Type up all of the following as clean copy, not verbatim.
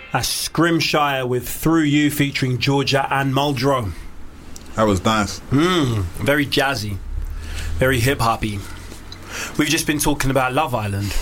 That's Scrimshire with Through You featuring Georgia and Muldrow. That was nice. Very jazzy, very hip hoppy. We've just been talking about Love Island.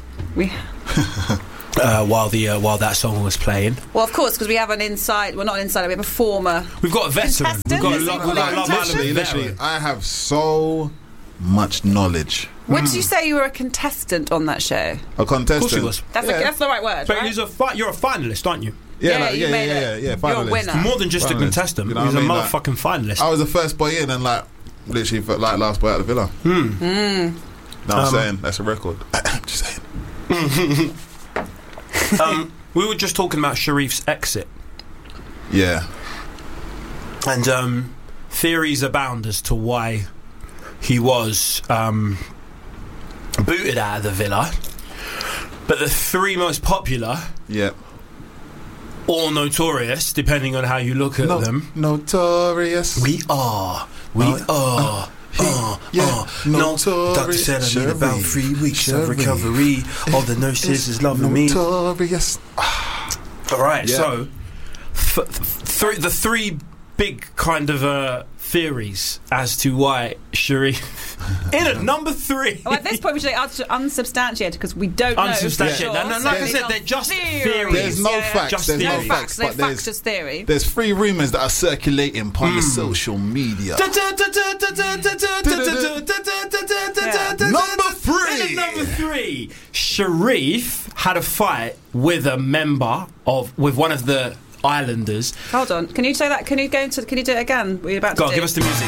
While that song was playing. Well, of course, because we have an inside. Well, not an insider. We have a former. We've got a veteran. We've got a Love Island Literally, veteran. I have so much knowledge. Would you say you were a contestant on that show? A contestant. Of course he was. That's the right word. But right? you're a finalist, aren't you? Yeah, you made it. yeah. You're a winner. More than just a contestant. You know He's what a I mean? motherfucking finalist. I was the first boy in and literally last boy out of the villa. No, I'm saying that's a record. Just saying. We were just talking about Sharif's exit. Yeah. And theories abound as to why he was booted out of the villa. But the three most popular, or notorious, depending on how you look at them. Notorious. We are. Doctor said I need about 3 weeks of recovery. All the nurses is loving me. Notorious. Alright, so the three big kind of theories as to why Sharif in at number 3. Well, at this point we should unsubstantiated because we don't know. Unsubstantiated. Sure. No, like I said, they're just theories. There's no facts. Just there's theories. no facts. They're But facts as theory. there's 3 rumours that are circulating upon the social media. Number 3. Sharif had a fight with with one of the Islanders. Hold on. Can you say that? Can you do it again? We're about to Go on, give us the music.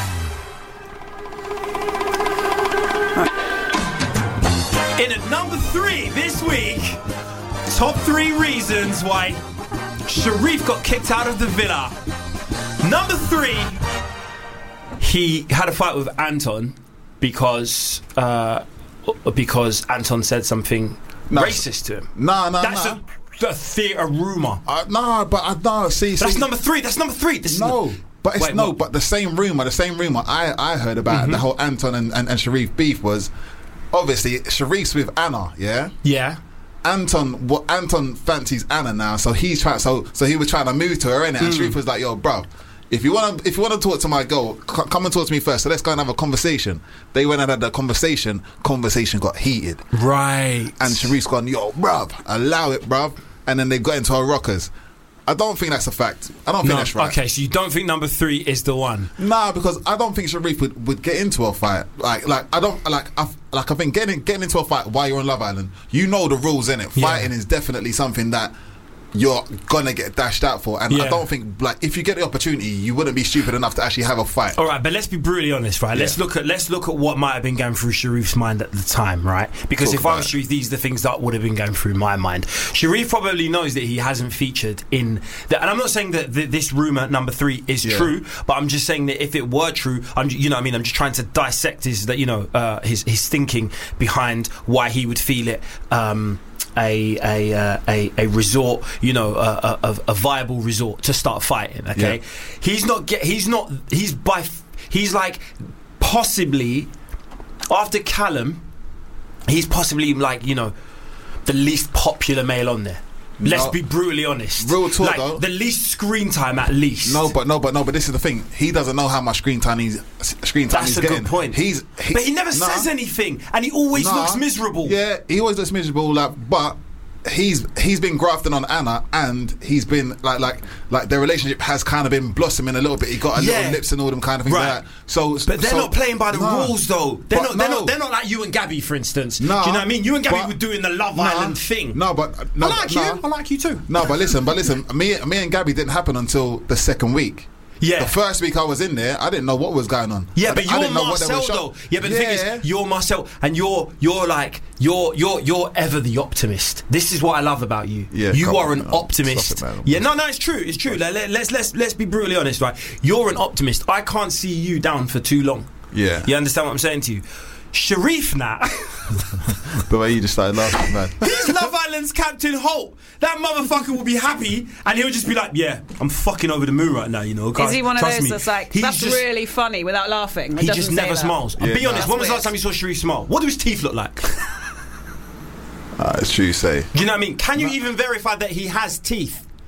In at number 3 this week, top 3 reasons why Sharif got kicked out of the villa. Number 3, he had a fight with Anton because Anton said something racist to him. That's a rumour. See, that's number 3. That's number 3. But the same rumour I heard about the whole Anton and Sharif beef was obviously Sharif's with Anna, yeah. Anton fancies Anna now, so he was trying to move to her, innit? And Sharif was like, "Yo, bro, if you want to talk to my girl, come and talk to me first. So let's go and have a conversation." They went and had that conversation. Conversation got heated, right? And Sharif's gone, "Yo, bruv, allow it, bruv." And then they got into her rockers. I don't think that's a fact. I don't think that's right. Okay, so you don't think number 3 is the one? Nah, because I don't think Sharif would get into a fight. I think getting into a fight while you're on Love Island, you know the rules, innit? Fighting is definitely something that you're gonna get dashed out for, and I don't think if you get the opportunity, you wouldn't be stupid enough to actually have a fight. All right, but let's be brutally honest, right? Let's look at what might have been going through Sharif's mind at the time, right? Because if I was Sharif, these are the things that would have been going through my mind. Sharif probably knows that he hasn't featured in that, and I'm not saying that this rumor number 3 is true, but I'm just saying that if it were true, I'm just trying to dissect his thinking behind why he would feel it. A resort, a viable resort to start fighting. Okay, he's like possibly after Callum, he's possibly the least popular male on there. Let's be brutally honest. Real talk, though. The least screen time, at least. No, but this is the thing. He doesn't know how much screen time he's getting. That's a good point. But he never says anything, and he always looks miserable. Yeah, he always looks miserable. But he's been grafting on Anna, and he's been like their relationship has kind of been blossoming a little bit. He got a little lips and all them kind of things like that. But they're not playing by the rules, though. They're not like you and Gabby, for instance. No, do you know what I mean? You and Gabby were doing the Love Island thing. I like you too. No, but listen, me and Gabby didn't happen until the second week. Yeah. The first week I was in there, I didn't know what was going on. Yeah, but you're Marcel though. Yeah, but the thing is, you're Marcel, and you're ever the optimist. This is what I love about you. Yeah, you are an optimist. No, it's true. It's true. Let's be brutally honest, right? You're an optimist. I can't see you down for too long. Yeah. You understand what I'm saying to you? Sharif now. The way you just started laughing, man. He's Love Island's Captain Holt. That motherfucker will be happy, and he'll just be like, "Yeah, I'm fucking over the moon right now." Is he one of those that's like, "That's really funny" without laughing? He just never smiles. Be honest. When was the last time you saw Sharif smile? What do his teeth look like? It's true you say. Do you know what I mean? Can you even verify that he has teeth?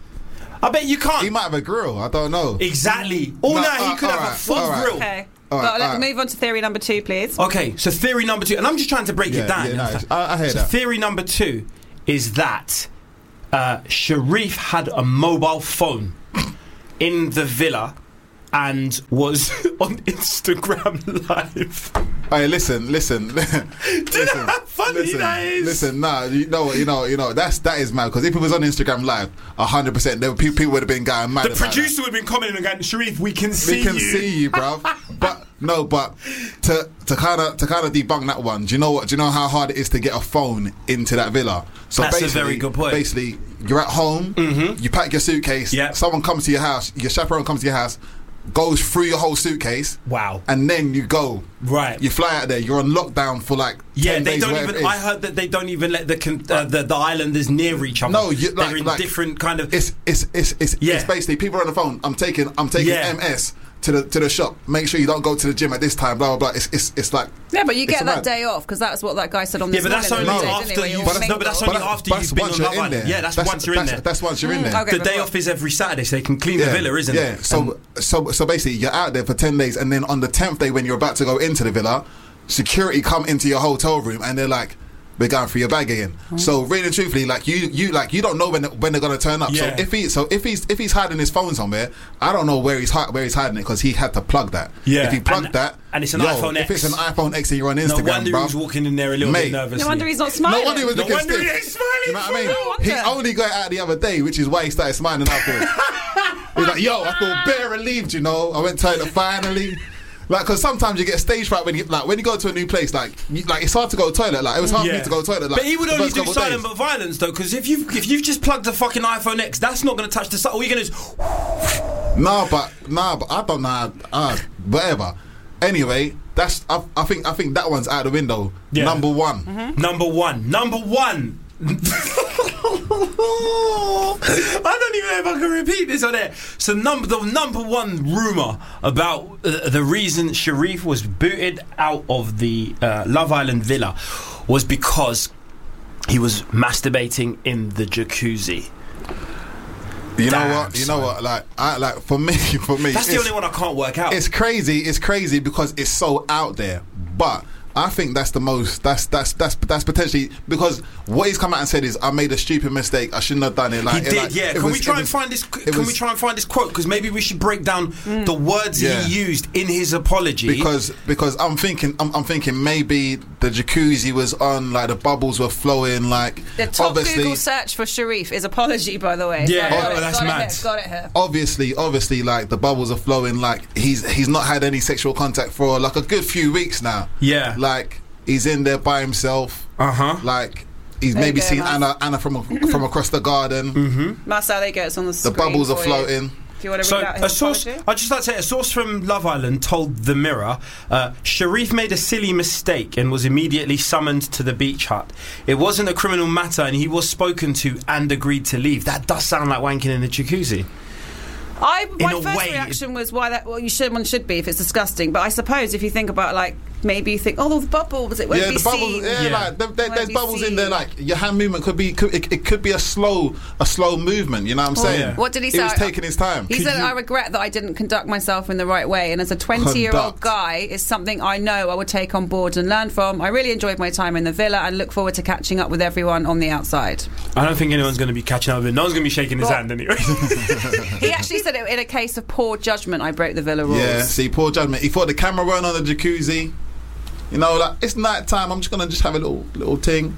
I bet you can't. He might have a grill. I don't know. Exactly. He could have a full grill. Okay. Let's move on to theory number 2, please. Okay, so theory number 2, and I'm just trying to break it down. I hear that. Theory number 2 is that Sharif had a mobile phone in the villa and was on Instagram Live. Hey, listen. Do you know how funny that is? Listen, you know, that is mad, because if it was on Instagram Live, 100%, people would have been going mad. The producer would have been commenting and going, Sharif, we can see you, bruv. But to kind of debunk that one, do you know how hard it is to get a phone into that villa? So that's a very good point. Basically, you're at home, you pack your suitcase, someone comes to your house, your chaperone comes to your house, goes through your whole suitcase. Wow. And then you go. Right. You fly out there. You're on lockdown for like 10 days. I heard that they don't even let the islanders near each other. No, they're in different kind of. It's basically people are on the phone. I'm taking MS to the shop. Make sure you don't go to the gym at this time. Blah blah blah. It's like. Yeah, but you get that day off, because that's what that guy said on this. Yeah, but that's only after you. But that's only after you've been on Love Island. Yeah, that's once you're in there. That's once you're in there. The day off is every Saturday, so they can clean the villa, isn't it? Yeah. So basically, you're out there for 10 days, and then on the 10th day, when you're about to go into the villa, security come into your hotel room, and they're like, we're going for your bag again. So really and truthfully, you don't know when they're gonna turn up. Yeah. So if he's hiding his phone somewhere, I don't know where he's hiding it, because he had to plug that. Yeah. If he plugged that, and it's an iPhone X. If it's an iPhone X and you're on Instagram, no wonder he's walking in there a little bit nervously. No wonder he's not smiling. No wonder he was looking stiff. He ain't smiling. You know what I mean? He only got out the other day, which is why he started smiling afterwards. He's like, yo, I feel bare relieved. I went to toilet finally. Like, because sometimes you get stage fright when you go to a new place. Like it's hard to go to the toilet. Like, it was hard for me to go to the toilet. Like, but he would only do silent but violence, though, because if you've just plugged the fucking iPhone X, that's not going to touch the side. All you're going to is. Nah, but I don't know. Whatever. Anyway, that's I think that one's out the window. Yeah. Number one. Mm-hmm. Number one. I don't even know if I can repeat this on air. So the number one rumour about the reason Sharif was booted out of the Love Island villa was because he was masturbating in the jacuzzi. You know what? Like for me, that's the only one I can't work out. It's crazy because it's so out there, but I think that's the most. That's potentially, because what he's come out and said is, I made a stupid mistake. I shouldn't have done it. Like, he did, yeah. Can we try and find this quote? Because maybe we should break down the words he used in his apology. Because I'm thinking maybe the jacuzzi was on, like the bubbles were flowing, like the top Google search for Sharif is apology, by the way. Yeah, that's mad. Got it here. Obviously, like the bubbles are flowing. Like he's not had any sexual contact for like a good few weeks now. Yeah. Like he's in there by himself. Like he's maybe seen Anna from across the garden. Mm-hmm. That's how they get us on the screen. The bubbles are floating. Do you want to read out his apology? I'd just like to say, a source from Love Island told The Mirror, Sharif made a silly mistake and was immediately summoned to the beach hut. It wasn't a criminal matter, and he was spoken to and agreed to leave. That does sound like wanking in the jacuzzi. My first reaction was one should be if it's disgusting, but I suppose if you think about, like, maybe you think, the bubbles, it won't be seen. Like there's bubbles in there. Like your hand movement could be a slow movement. You know what I'm saying? Yeah. What did he say? He was taking his time. He said, "I regret that I didn't conduct myself in the right way, and as a 20-year-old guy, it's something I know I would take on board and learn from. I really enjoyed my time in the villa and look forward to catching up with everyone on the outside." I don't think anyone's going to be catching up with him. No one's going to be shaking his hand anyway. He actually said it in a case of poor judgment. I broke the villa rules. Yeah, see, poor judgment. He thought the camera weren't on the jacuzzi. You know, like, it's night time. I'm just gonna have a little thing,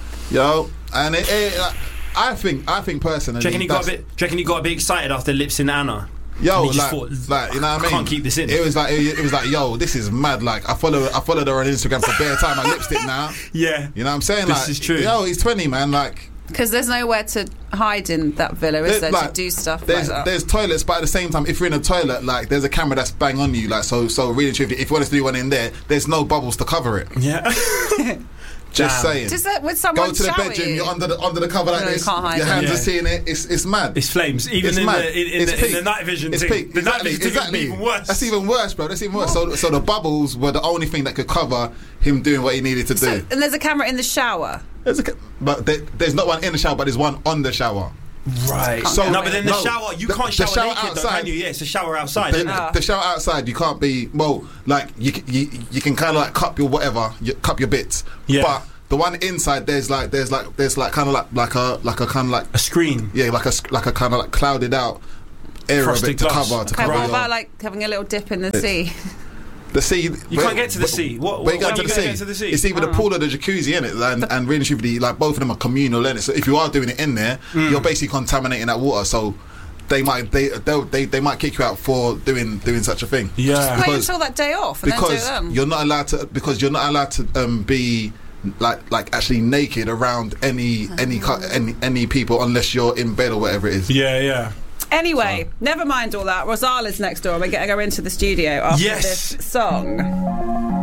and I think personally, do you reckon he got a bit excited after Lips in Anna? Thought, you know what I mean? Can't keep this in. It was like, yo, this is mad. Like, I followed her on Instagram for bare time. I lipstick now. Yeah, you know what I'm saying? This is true. Yo, he's 20, man. Like, because there's nowhere to hide in that villa, is there, to do stuff like that? There's toilets, but at the same time, if you're in a toilet, like, there's a camera that's bang on you. Like, so really, truthfully, if you want to do one in there's no bubbles to cover it. Yeah. Just saying. Just with someone go to the bedroom. You're under the cover like this. Can't hide your hands are seeing it. It's mad. It's flames. Even in the night vision. It's peak. The night vision is even worse. That's even worse, bro. That's even worse. So the bubbles were the only thing that could cover him doing what he needed to do. And there's a camera in the shower. But there's not one in the shower, but there's one on the shower. Right. So but then the shower, you can't shower naked, outside, though, can you? Yeah, it's a shower outside. The shower outside, you can't be like you can kind of like cup your whatever, cup your bits. Yeah. But the one inside, there's kind of like a screen. Yeah, like a kind of like clouded out area of it to cover. What about like having a little dip in the sea? The sea, you can't get to the sea. When are you going to get to the sea? It's either the pool or the jacuzzi, innit? And really, truthfully, like both of them are communal, innit? So if you are doing it in there, you're basically contaminating that water. So they might kick you out for doing such a thing. Yeah, just wait until that day off and then do them. You're not allowed to be like actually naked around any people unless you're in bed or whatever it is. Yeah. Anyway, never mind all that. Rosala's next door. We're getting her into the studio after this song.